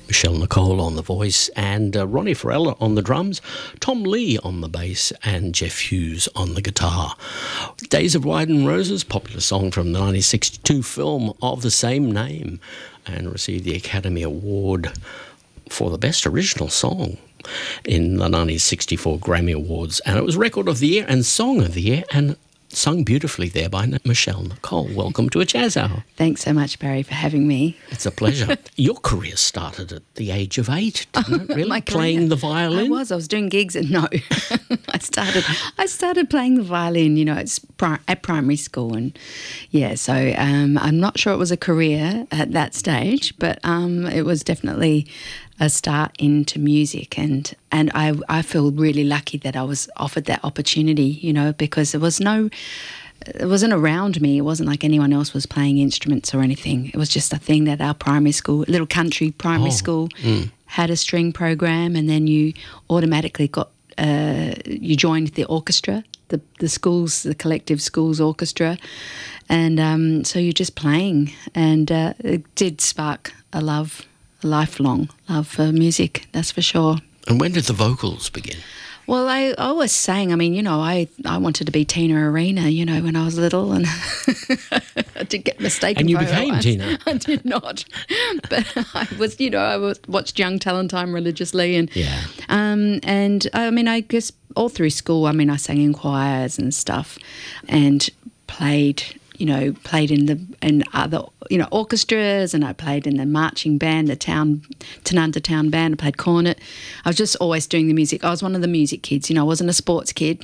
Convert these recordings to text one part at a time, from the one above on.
Michelle Nicole on the voice, and Ronnie Farrell on the drums, Tom Lee on the bass, and Jeff Hughes on the guitar. Days of Wine and Roses, popular song from the 1962 film of the same name, and received the Academy Award for the Best Original Song in the 1964 Grammy Awards. And it was Record of the Year and Song of the Year, and sung beautifully there by Michelle Nicole. Welcome to A Jazz Hour. Thanks so much, Barry, for having me. It's a pleasure. Your career started at the age of 8, didn't it, really? Playing the violin? I was doing gigs and no. I started playing the violin, at primary school. And yeah, so I'm not sure it was a career at that stage, but it was definitely a start into music, and I feel really lucky that I was offered that opportunity, because it wasn't around me. It wasn't like anyone else was playing instruments or anything. It was just a thing that our primary school, little country primary school, had a string program, and then you automatically you joined the orchestra, the collective schools orchestra, and so you're just playing, and it did spark a lifelong love for music, that's for sure. And when did the vocals begin? Well, I always sang. I mean, I wanted to be Tina Arena, when I was little, and I did get mistaken. And you became Tina. I did not, but I watched Young Talent Time religiously, and and I mean, I guess all through school, I mean, I sang in choirs and stuff, and played in other orchestras, and I played in the marching band, the Tanunda Town Band. I played cornet. I was just always doing the music. I was one of the music kids. I wasn't a sports kid.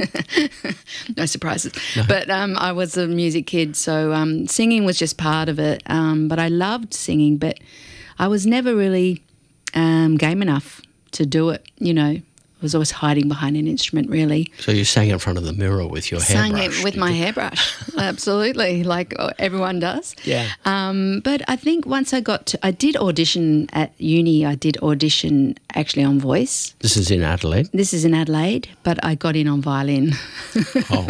No surprises. No. But I was a music kid, so singing was just part of it. But I loved singing, but I was never really game enough to do it, I was always hiding behind an instrument, really. So you sang in front of the mirror with your hairbrush? Sang it with my hairbrush, absolutely, like everyone does. Yeah. But I think once I did audition at uni. I did audition actually on voice. This is in Adelaide? This is in Adelaide, but I got in on violin. Oh.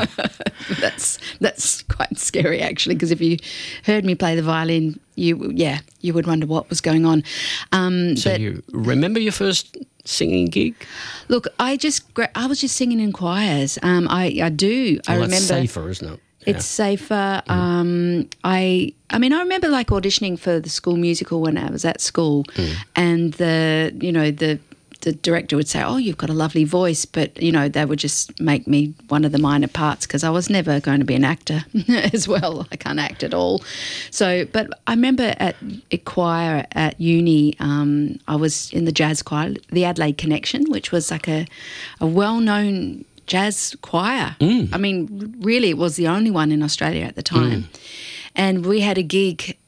That's quite scary, actually, because if you heard me play the violin, you would wonder what was going on. So you remember your first singing gig? Look, I was just singing in choirs. I do. Well, I remember. It's safer, isn't it? It's safer. I mean, I remember like auditioning for the school musical when I was at school, and the director would say, "Oh, you've got a lovely voice," but they would just make me one of the minor parts because I was never going to be an actor as well. I can't act at all. So, but I remember at a choir at uni, I was in the jazz choir, the Adelaide Connection, which was like a well-known jazz choir. I mean, really, it was the only one in Australia at the time. And we had a gig.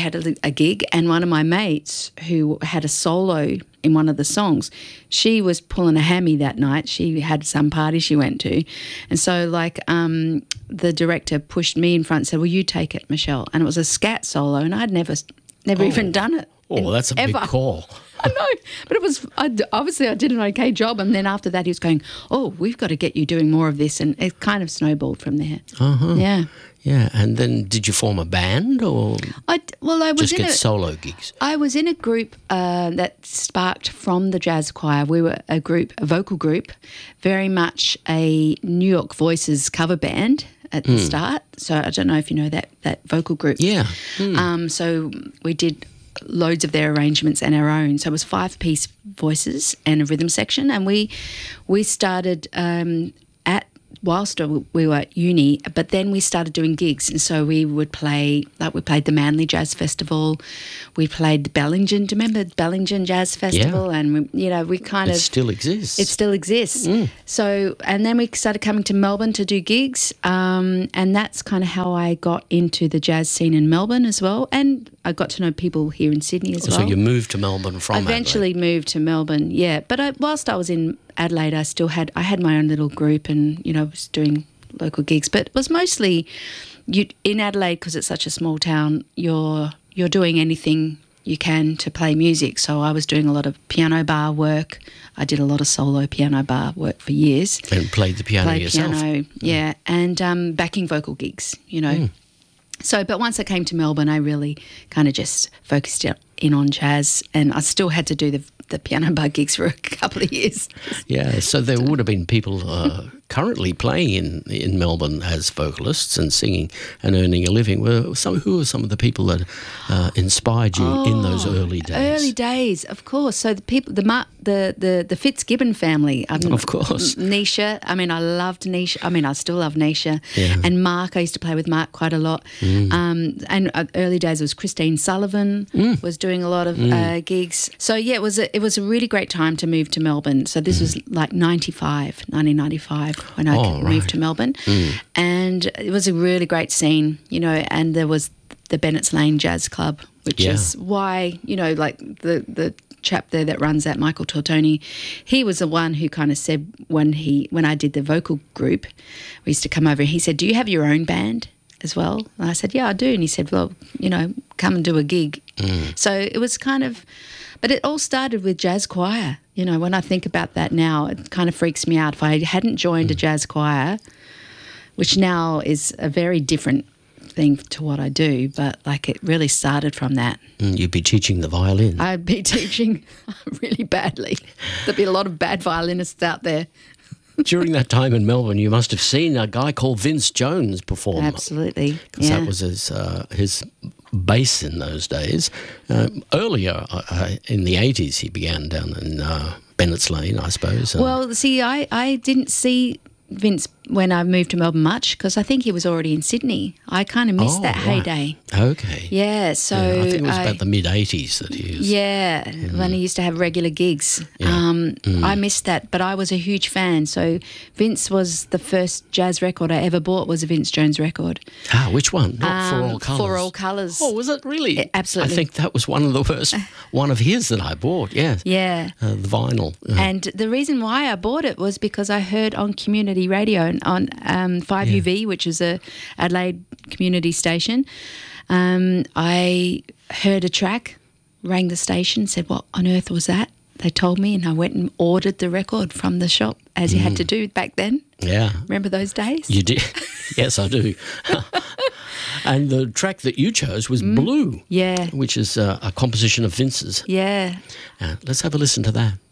And one of my mates who had a solo in one of the songs, she was pulling a hammy that night. She had some party she went to. And so, the director pushed me in front and said, "Well, you take it, Michelle." And it was a scat solo, and I'd never even done it. Oh, that's a big call. I know, but it was obviously I did an okay job, and then after that he was going, "Oh, we've got to get you doing more of this," and it kind of snowballed from there. Yeah, and then did you form a band or I was just get solo gigs? I was in a group that sparked from the jazz choir. We were a vocal group, very much a New York Voices cover band at the start. So I don't know if you know that vocal group. Yeah. So we did loads of their arrangements and our own. So it was 5-piece voices and a rhythm section, and we started whilst we were at uni, but then we started doing gigs, and so we would play, we played the Manly Jazz Festival, we played the Bellingen, do you remember the Bellingen Jazz Festival? Yeah. And we kind of... It still exists. It still exists. So, and then we started coming to Melbourne to do gigs, and that's kind of how I got into the jazz scene in Melbourne as well, and I got to know people here in Sydney as well. So you moved to Melbourne from Adelaide? Eventually moved to Melbourne, yeah. But whilst I was in Adelaide, I had my own little group and, was doing local gigs. But it was mostly in Adelaide, because it's such a small town, you're doing anything you can to play music. So I was doing a lot of piano bar work. I did a lot of solo piano bar work for years. And played the piano yourself? Piano, yeah. And backing vocal gigs, So, but once I came to Melbourne, I really kind of just focused in on jazz, and I still had to do the piano bar gigs for a couple of years. Yeah, so there would have been people currently playing in Melbourne as vocalists and singing and earning a living. Who were some of the people that inspired you in those early days? Early days, of course. So the Fitzgibbon family. Of course. Nisha. I mean, I loved Nisha. I mean, I still love Nisha. Yeah. And Mark, I used to play with Mark quite a lot. And early days it was Christine Sullivan was doing a lot of gigs. So yeah, it was a really great time to move to Melbourne. So this was like 1995 when I moved to Melbourne. And it was a really great scene, you know, and there was the Bennett's Lane Jazz Club, which is why, you know, like the chap there that runs that, Michael Tortoni, he was the one who kind of said when I did the vocal group, we used to come over and he said, "Do you have your own band as well?" And I said, "Yeah, I do." And he said, "Well, you know, come and do a gig." So it was kind of, but it all started with jazz choir. You know, when I think about that now, it kind of freaks me out. If I hadn't joined a jazz choir, which now is a very different thing to what I do, but like it really started from that. You'd be teaching the violin. I'd be teaching really badly. There'd be a lot of bad violinists out there. During that time in Melbourne, you must have seen a guy called Vince Jones perform. Absolutely, because that was his base in those days. Earlier, in the 80s, he began down in Bennett's Lane, I suppose. Well, see, I didn't see Vince when I moved to Melbourne much because I think he was already in Sydney. I kind of missed that heyday. Okay. Yeah, so I think it was about the mid-80s that he was. Yeah, when he used to have regular gigs. I missed that, but I was a huge fan. So Vince was the first jazz record I ever bought was a Vince Jones record. Which one? Not For All Colours. For All Colours. Oh, was it really? Absolutely. I think that was one of the first one of his that I bought, yes. Yeah. The vinyl. And the reason why I bought it was because I heard on community radio on 5UV, which is a Adelaide community station. I heard a track, rang the station, said, "What on earth was that?" They told me, and I went and ordered the record from the shop, as you had to do back then. Yeah. Remember those days? You did? Yes, I do. And the track that you chose was Blue. Yeah. Which is a composition of Vince's. Yeah. Let's have a listen to that.